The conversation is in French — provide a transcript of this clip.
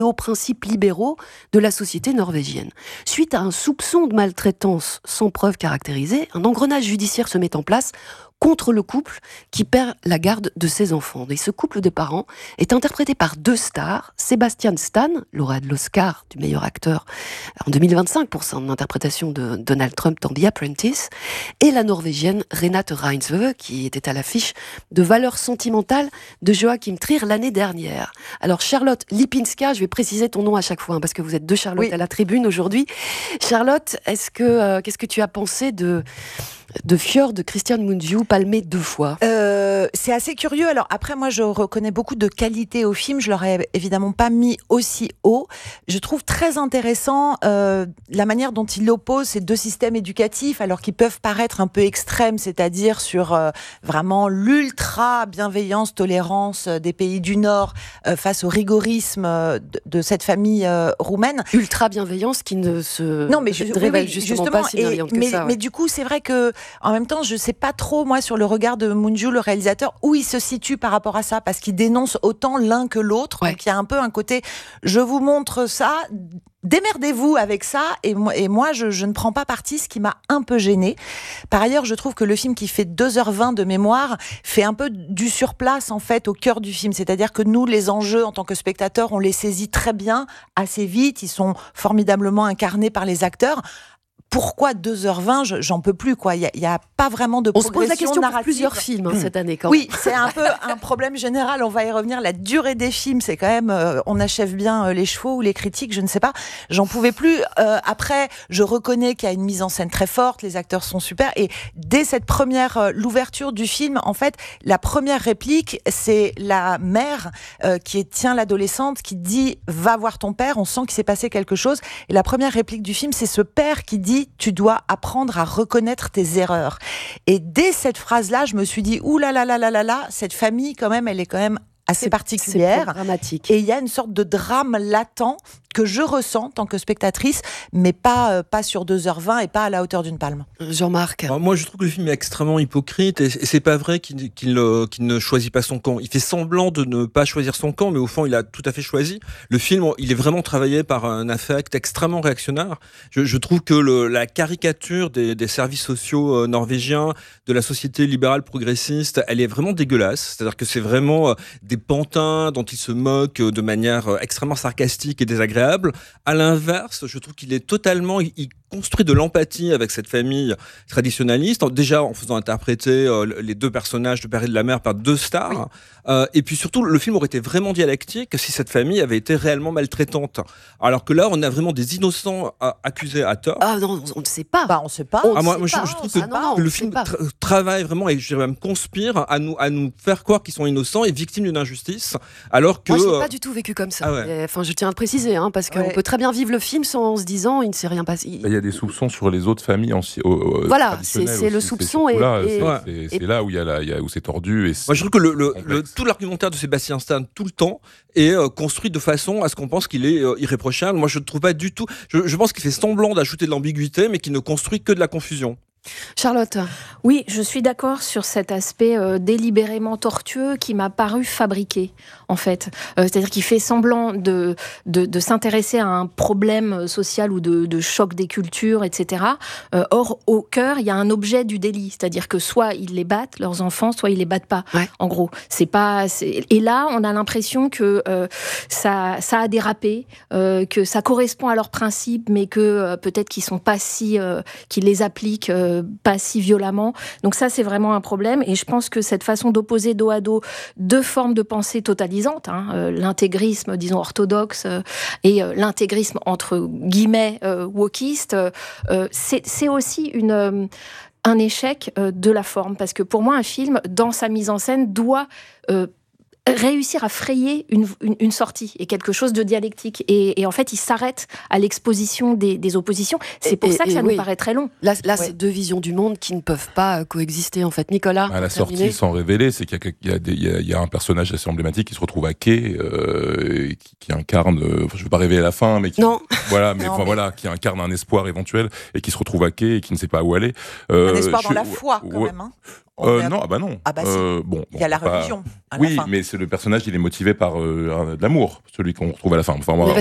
aux principes libéraux de la société norvégienne. Suite à un soupçon de maltraitance sans preuve caractérisée, un engrenage judiciaire se met en place contre le couple qui perd la garde de ses enfants. Et ce couple de parents est interprété par deux stars, Sebastian Stan, lauréat de l'Oscar du meilleur acteur en 2025 pour son interprétation de Donald Trump dans The Apprentice, et la Norvégienne Renate Reinsve, qui était à l'affiche de Valeurs sentimentales de Joachim Trier l'année dernière. Alors Charlotte Lipinska, je vais préciser ton nom à chaque fois, parce que vous êtes deux Charlotte à la tribune aujourd'hui. Charlotte, qu'est-ce que tu as pensé de Fjord de Christian Mungiu, palmé 2 fois? C'est assez curieux. Alors après, moi, je reconnais beaucoup de qualité au film. Je l'aurais évidemment pas mis aussi haut. Je trouve très intéressant la manière dont il oppose ces deux systèmes éducatifs, alors qu'ils peuvent paraître un peu extrêmes, c'est-à-dire sur vraiment l'ultra bienveillance, tolérance des pays du Nord face au rigorisme de cette famille roumaine. Ultra bienveillance qui ne se révèle justement pas si bienveillante que ça. Ouais. Mais du coup, c'est vrai que en même temps, je sais pas trop, moi, sur le regard de Mungiu, le réalisateur, où il se situe par rapport à ça, parce qu'il dénonce autant l'un que l'autre. Ouais. Donc il y a un peu un côté, je vous montre ça, démerdez-vous avec ça, et moi je ne prends pas parti, ce qui m'a un peu gênée. Par ailleurs, je trouve que le film, qui fait 2h20 de mémoire, fait un peu du surplace en fait au cœur du film, c'est-à-dire que nous, les enjeux en tant que spectateurs, on les saisit très bien, assez vite, ils sont formidablement incarnés par les acteurs. Pourquoi 2h20 ? J'en peux plus, quoi. Il y a pas vraiment de progression narrative. On se pose la question pour plusieurs films cette année, quand même. Oui, c'est un peu un problème général. On va y revenir. La durée des films, c'est quand même... on achève bien les chevaux ou les critiques, je ne sais pas. J'en pouvais plus. Après, je reconnais qu'il y a une mise en scène très forte. Les acteurs sont super. Et dès cette première... l'ouverture du film, en fait, la première réplique, c'est la mère qui tient l'adolescente, qui dit « Va voir ton père ». On sent qu'il s'est passé quelque chose. Et la première réplique du film, c'est ce père qui dit « Tu dois apprendre à reconnaître tes erreurs ». Et dès cette phrase-là, je me suis dit « Ouh là là là là là là, cette famille, quand même, elle est quand même assez particulière. » C'est dramatique. Et il y a une sorte de drame latent que je ressens en tant que spectatrice, mais pas sur 2h20 et pas à la hauteur d'une palme. Jean-Marc. Alors moi, je trouve que le film est extrêmement hypocrite, et c'est pas vrai qu'il ne choisit pas son camp. Il fait semblant de ne pas choisir son camp, mais au fond, il a tout à fait choisi. Le film, il est vraiment travaillé par un affect extrêmement réactionnaire. Je trouve que la caricature des services sociaux norvégiens, de la société libérale progressiste, elle est vraiment dégueulasse. C'est-à-dire que c'est vraiment des pantins dont il se moque de manière extrêmement sarcastique et désagréable. À l'inverse, je trouve qu'il est totalement... Il construit de l'empathie avec cette famille traditionnaliste, déjà en faisant interpréter les deux personnages, le père et de la mère, par deux stars. Oui. Et puis surtout, le film aurait été vraiment dialectique si cette famille avait été réellement maltraitante. Alors que là, on a vraiment des innocents accusés à tort. Ah non, on ne sait pas. On ne sait pas. Moi, je trouve que le film travaille vraiment, et je dirais même conspire à nous faire croire qu'ils sont innocents et victimes d'une injustice, alors que... Moi, je n'ai pas du tout vécu comme ça. Ah ouais. Enfin, je tiens à le préciser, parce qu'on peut très bien vivre le film en se disant il ne s'est rien passé. Il y a des soupçons sur les autres familles voilà, c'est le soupçon. C'est là où où c'est tordu. Moi, je trouve que tout l'argumentaire de Sébastien Stan, tout le temps, est construit de façon à ce qu'on pense qu'il est irréprochable. Moi, je ne trouve pas du tout... Je pense qu'il fait semblant d'ajouter de l'ambiguïté, mais qu'il ne construit que de la confusion. Charlotte. Oui, je suis d'accord sur cet aspect délibérément tortueux qui m'a paru fabriqué, en fait. C'est-à-dire qu'il fait semblant de s'intéresser à un problème social ou de choc des cultures, etc. Or, au cœur, il y a un objet du délit. C'est-à-dire que soit ils les battent, leurs enfants, soit ils les battent pas. Ouais. En gros, Et là, on a l'impression que ça a dérapé, que ça correspond à leurs principes, mais que peut-être qu'ils sont pas qu'ils les appliquent pas si violemment. Donc ça, c'est vraiment un problème. Et je pense que cette façon d'opposer dos à dos deux formes de pensée totalisantes, l'intégrisme, disons, orthodoxe, et l'intégrisme, entre guillemets, wokiste, c'est aussi un échec de la forme. Parce que pour moi, un film, dans sa mise en scène, doit... réussir à frayer une sortie et quelque chose de dialectique. Et en fait, il s'arrête à l'exposition des oppositions. C'est pour ça que ça nous paraît très long. Là c'est deux visions du monde qui ne peuvent pas coexister, en fait. Nicolas, à la sortie, sans révéler, c'est qu'il y a un personnage assez emblématique qui se retrouve à quai, qui incarne... je ne veux pas révéler la fin, mais qui... Non. Voilà, voilà, qui incarne un espoir éventuel et qui se retrouve à quai et qui ne sait pas où aller. Un espoir dans la foi, quand même. Non, ah bah non. Ah bah si. Bon, Il y a la pas- religion. À la Oui, fin. mais c'est le personnage, il est motivé par de l'amour, celui qu'on retrouve à la fin. Enfin, moi,